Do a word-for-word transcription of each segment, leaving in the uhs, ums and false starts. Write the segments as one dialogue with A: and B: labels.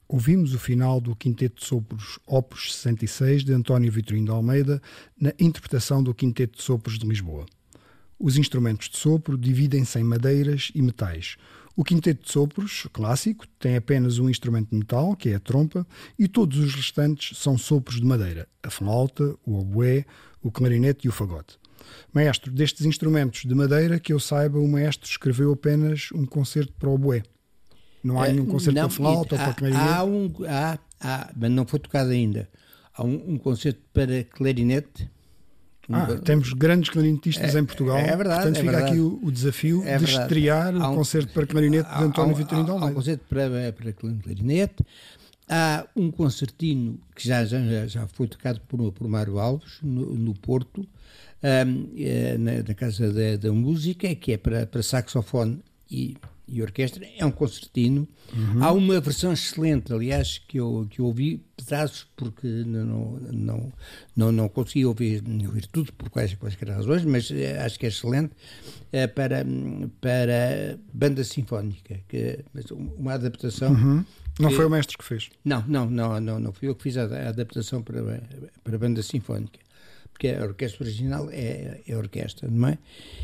A: Ouvimos o final do Quinteto de Sopros Opus sessenta e seis de António Vitorino de Almeida na interpretação do Quinteto de Sopros de Lisboa. Os instrumentos de sopro dividem-se em madeiras e metais. O Quinteto de Sopros, clássico, tem apenas um instrumento de metal, que é a trompa, e todos os restantes são sopros de madeira, a flauta, o oboé, o clarinete e o fagote. Maestro, destes instrumentos de madeira, que eu saiba, o maestro escreveu apenas um concerto para o oboé. Não há nenhum concerto
B: não,
A: para flauta ou
B: há,
A: para clarinete?
B: Há um, há, há, mas não foi tocado ainda. Há um, um concerto para clarinete.
A: Ah,
B: um,
A: temos grandes clarinetistas
B: é,
A: em Portugal.
B: É verdade.
A: Portanto,
B: é
A: fica
B: verdade.
A: aqui o, o desafio
B: é
A: de
B: verdade.
A: estrear o
B: um,
A: concerto para clarinete de António Vitorino de Almeida.
B: Há um concerto para, para clarinete. Há um concertino que já, já, já foi tocado por, por Mário Alves, no, no Porto, um, na, na Casa da, da Música, que é para, para saxofone e, e orquestra. É um concertino. Uhum. Há uma versão excelente, aliás, que eu, que eu ouvi pedaços, porque não, não, não, não consegui ouvir, ouvir tudo, por quais, quaisquer razões, mas acho que é excelente, é para, para banda sinfónica, que, uma adaptação...
A: Uhum. Não
B: que,
A: foi o mestre que fez?
B: Não, não, não, não, não fui eu que fiz a, a adaptação para, para a banda sinfónica, porque a orquestra original é, é a orquestra, não é?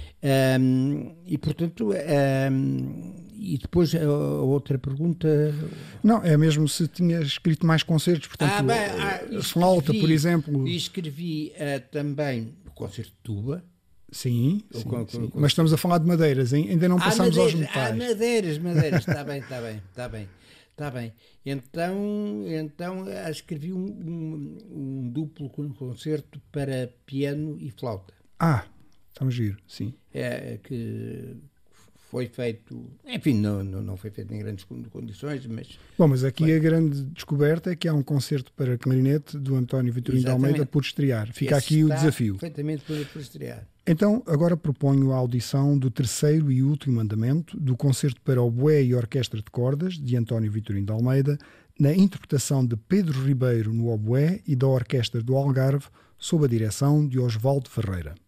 B: Um, e portanto um, e depois a, a outra pergunta
A: não, é mesmo se tinha escrito mais concertos, portanto
B: ah, bem, ah,
A: a flauta, por exemplo.
B: E escrevi uh, também o concerto de tuba.
A: Sim, sim,
B: com,
A: sim.
B: Com,
A: mas estamos a falar de madeiras, hein? Ainda não passamos
B: ah,
A: aos
B: madeiras,
A: metais.
B: Ah, madeiras, madeiras, está bem, está bem, está bem. Está bem. Então, então escrevi um, um, um duplo concerto para piano e flauta.
A: Ah, estamos giro, sim.
B: É, que foi feito, enfim, não, não, não foi feito em grandes condições, mas...
A: Bom, mas aqui
B: foi.
A: A grande descoberta é que há um concerto para clarinete do António Vitorino de Almeida por estrear. Fica
B: Esse
A: aqui o desafio.
B: Perfeitamente por, por estrear.
A: Então, agora proponho a audição do terceiro e último andamento do concerto para oboé e orquestra de cordas de António Vitorino de Almeida, na interpretação de Pedro Ribeiro no oboé e da Orquestra do Algarve, sob a direção de Osvaldo Ferreira.